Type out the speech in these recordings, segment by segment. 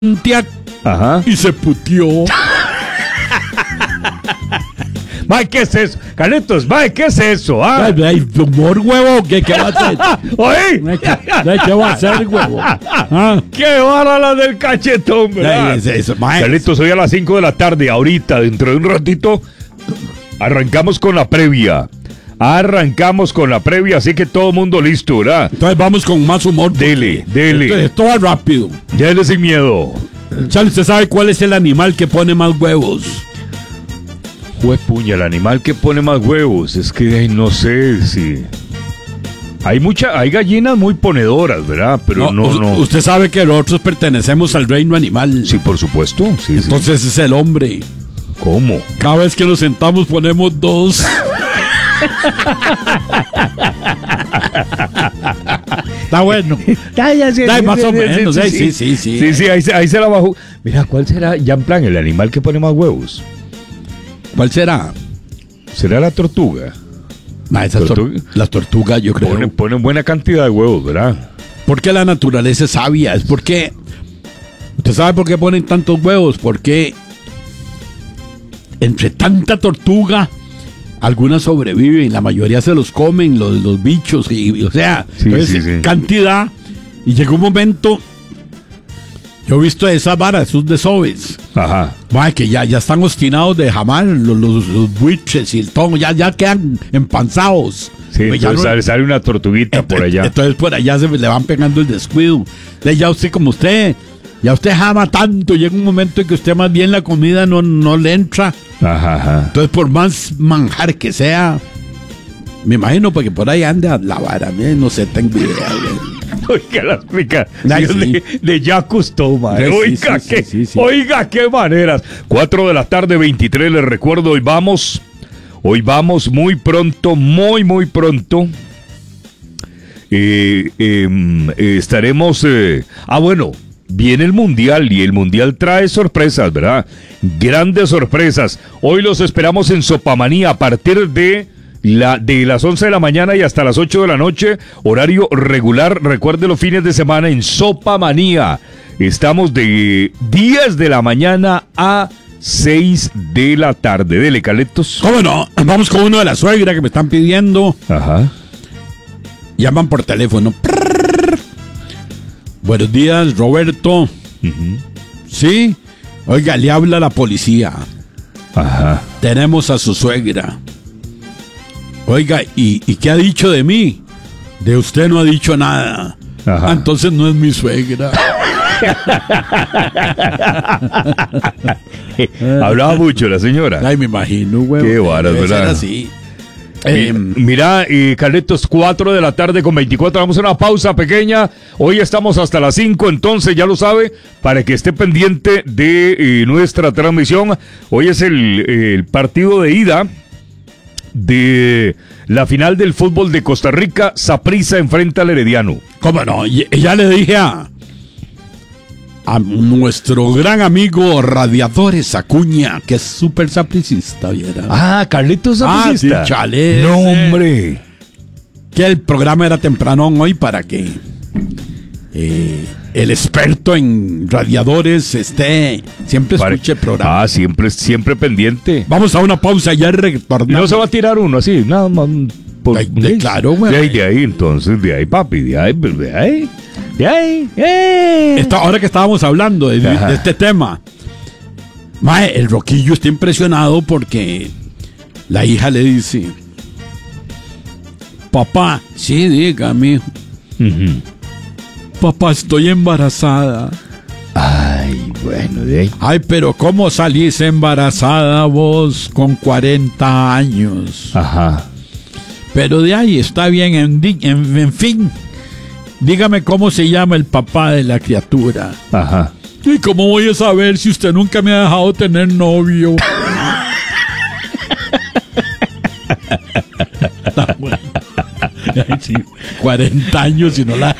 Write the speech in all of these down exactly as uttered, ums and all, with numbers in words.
Ajá. Y se puteó. Mae, ¿qué es eso? Carlitos, mae, ¿qué es eso? ¿Ah? Ay, ay, humor, huevo. ¿Qué, qué va a hacer? ¿Oí? Ay, ¿qué va a hacer, huevo? ¿Ah? ¡Qué vara la del cachetón, verdad! Ay, es eso, mae. Carlitos, hoy a las cinco de la tarde, ahorita, dentro de un ratito, arrancamos con la previa. Arrancamos con la previa, así que todo mundo listo, ¿verdad? Entonces vamos con más humor. Dele, dele. Esto, esto va rápido. Dele sin miedo. Charlie, ¿usted sabe cuál es el animal que pone más huevos? Juepuña, el animal que pone más huevos. Es que ay, no sé si... Hay mucha, hay gallinas muy ponedoras, ¿verdad? Pero no, no. no. Usted sabe que nosotros pertenecemos al reino animal. Sí, por supuesto. Sí, Entonces sí. es el hombre. ¿Cómo? Cada vez que nos sentamos ponemos dos. Está bueno. Ya, ya, sí, Ay, sí, más sí, o sí, menos. sí, Ay, sí, sí, sí, sí. Sí, sí, ahí, se- ahí se la bajó. Mira, ¿cuál será, ya en plan, el animal que pone más huevos? ¿Cuál será? ¿Será la tortuga? Ah, esas tor- Tortuga. las tortugas, yo creo. Pone, pone buena cantidad de huevos, ¿verdad? Porque la naturaleza es sabia. Es porque. ¿Usted sabe por qué ponen tantos huevos? Porque entre tanta tortuga, algunas sobreviven, la mayoría se los comen, los, los bichos, y, y, o sea, Sí, entonces, sí, sí. cantidad. Y llegó un momento. Yo he visto esas varas, esos desoves. Ajá. Mae, que ya, ya están obstinados de jamar los, los, los buitres y el todo, ya, ya quedan empanzados. Sí, Pues ya entonces no- sale, sale una tortuguita por allá. Entonces por allá se le van pegando el descuido. Entonces ya usted como usted, ya usted jama tanto, llega un momento en que usted más bien la comida no, no le entra. Ajá, ajá. Entonces por más manjar que sea, me imagino porque por ahí anda la vara, ¿eh? No sé, tengo idea. ¿eh? Oiga, las pica Ay, Dios, sí. de, de Jacques Cousteau, madre. Sí, sí, Oiga, sí, qué, sí, sí. oiga, qué maneras. Cuatro de la tarde, veintitrés, les recuerdo, hoy vamos, hoy vamos muy pronto, muy, muy pronto. Eh, eh, eh, estaremos, eh, ah, bueno, viene el Mundial y el Mundial trae sorpresas, ¿verdad? Grandes sorpresas. Hoy los esperamos en Sopamanía a partir de... La, de las once de la mañana y hasta las ocho de la noche, horario regular, recuerde los fines de semana en Sopamanía. Estamos de diez de la mañana a seis de la tarde. Dele, Carlitos. ¿Cómo no? Vamos con uno de la suegra que me están pidiendo. Ajá. Llaman por teléfono. Prrr. Buenos días, Roberto. Uh-huh. Sí. Oiga, le habla la policía. Ajá. Tenemos a su suegra. Oiga, ¿y, ¿y qué ha dicho de mí? De usted no ha dicho nada. Ajá. Ah, entonces no es mi suegra. Hablaba mucho la señora. Ay, me imagino, güey. Qué varas, Debe ser ¿verdad? así. Mi- Eh, Mira, eh, Carlitos, cuatro de la tarde con veinticuatro. Vamos a una pausa pequeña. Hoy estamos hasta las cinco, entonces ya lo sabe, para que esté pendiente de eh, nuestra transmisión. Hoy es el, el partido de ida de la final del fútbol de Costa Rica. Saprissa enfrenta al Herediano. ¿Cómo no? Y- Ya le dije a, a nuestro gran amigo Radiadores Acuña, que es súper sapricista, ¿viera? Ah, Carlitos Ah, Sapricista. sí, chale. No, hombre. Que el programa era tempranón hoy para que eh, el experto en radiadores esté siempre Pare- escuche el programa. Ah, siempre, siempre pendiente. Vamos a una pausa y ya Y retornamos. no se va a tirar uno así, nada más. por- De- de- claro, güey. De ahí, de ahí, entonces, de ahí, papi, de ahí, de ahí, de ahí. ¡Eh! Esta- ahora que estábamos hablando de, Ajá. de este tema, mae, el Roquillo está impresionado porque la hija le dice: papá, sí, diga, mijo. Ujú. Papá, estoy embarazada. Ay, bueno, de ahí. Ay, pero ¿cómo salís embarazada vos con cuarenta años? Ajá. Pero de ahí está bien, en, di- en, en fin. Dígame cómo se llama el papá de la criatura. Ajá. ¿Y cómo voy a saber si usted nunca me ha dejado tener novio? Está bueno. Ay, sí, cuarenta años y no la...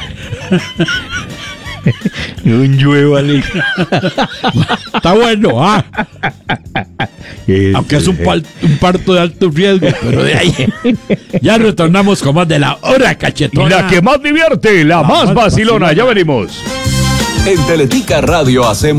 Un lluevale. Está bueno, ¿ah? Aunque es un, pal- un parto de alto riesgo, pero de ahí. Ya retornamos con más de la hora cachetona. La que más divierte, la, La más más vacilona. vacilona. Ya venimos. En Teletica Radio hacemos